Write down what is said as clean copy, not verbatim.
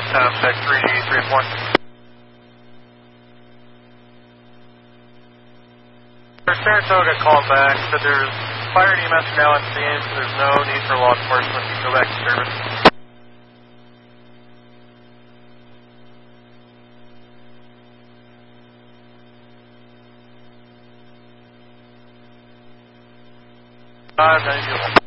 Check 334. Saratoga called back, said there's fire EMS now on scene, so there's no need for law enforcement to go back to service. Thank you.